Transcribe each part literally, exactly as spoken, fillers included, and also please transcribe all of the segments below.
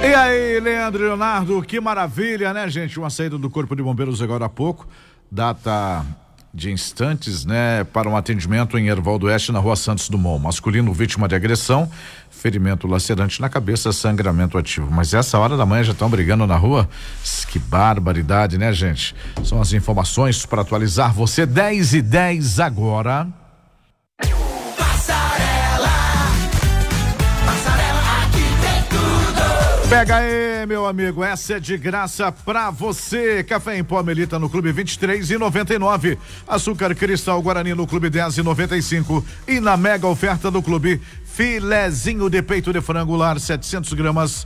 E aí, Leandro e Leonardo, que maravilha, né, gente? Uma saída do Corpo de Bombeiros agora há pouco, data de instantes, né, para um atendimento em Erval do Oeste, na Rua Santos Dumont. Masculino vítima de agressão, ferimento lacerante na cabeça, sangramento ativo. Mas essa hora da manhã já estão brigando na rua? Que barbaridade, né, gente? São as informações para atualizar você. dez e dez agora. Pega aí, meu amigo, essa é de graça pra você. Café em pó Melita no Clube vinte e três e noventa e nove. Açúcar Cristal Guarani no Clube dez e noventa e cinco. E na mega oferta do Clube, filezinho de peito de frango lar, setecentos gramas,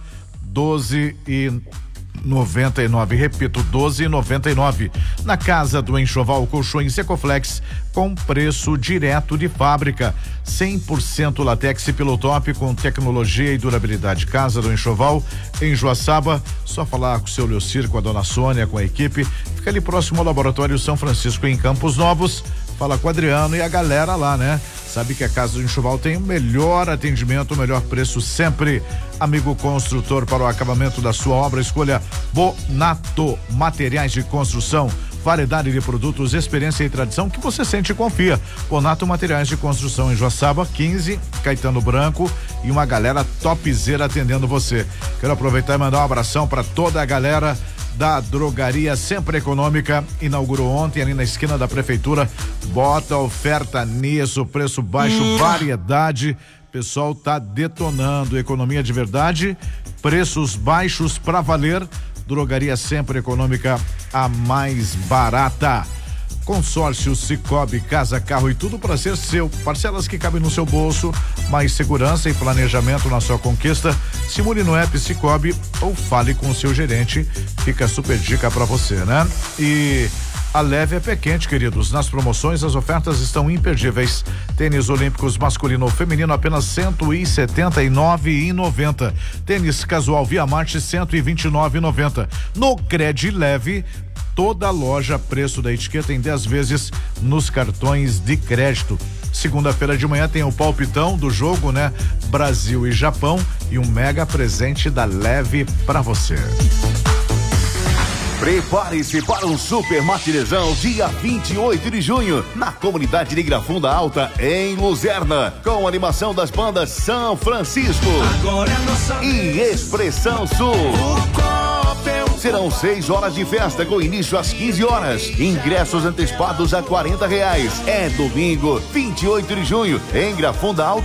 doze e noventa e nove. Repito, doze e noventa e nove. Na Casa do Enxoval, colchões Ecoflex com preço direto de fábrica. cem por cento latex e pilotop com tecnologia e durabilidade. Casa do Enxoval, em Joaçaba. Só falar com o seu Leocir, com a dona Sônia, com a equipe. Fica ali próximo ao Laboratório São Francisco, em Campos Novos. Fala com o Adriano e a galera lá, né? Sabe que a Casa do Enxoval tem o melhor atendimento, o melhor preço sempre. Amigo construtor, para o acabamento da sua obra, escolha Bonato Materiais de Construção. Variedade de produtos, experiência e tradição que você sente e confia. Bonato Materiais de Construção em Joaçaba, quinze, Caetano Branco, e uma galera topzera atendendo você. Quero aproveitar e mandar um abração para toda a galera da Drogaria Sempre Econômica. Inaugurou ontem ali na esquina da prefeitura. Bota oferta nisso, preço baixo, hum. variedade. Pessoal tá detonando, economia de verdade, preços baixos pra valer. Drogaria Sempre Econômica, a mais barata. Consórcio Cicobi, casa, carro e tudo para ser seu. Parcelas que cabem no seu bolso, mais segurança e planejamento na sua conquista. Simule no app Cicobi ou fale com o seu gerente. Fica super dica para você, né? E a Leve é pé quente, queridos. Nas promoções, as ofertas estão imperdíveis. Tênis olímpicos masculino ou feminino apenas cento e setenta e nove reais e noventa. Tênis casual Via Marte cento e vinte e nove reais e noventa. No Cred Leve, toda loja, preço da etiqueta em dez vezes nos cartões de crédito. Segunda-feira de manhã tem o palpitão do jogo, né? Brasil e Japão, e um mega presente da Leve para você. Prepare-se para um super matinezão dia vinte e oito de junho na comunidade de Grafunda Alta, em Luzerna, com animação das bandas São Francisco e Expressão Sul. Serão seis horas de festa com início às quinze horas. Ingressos antecipados a quarenta reais. É domingo, vinte e oito de junho, em Grafunda Alta.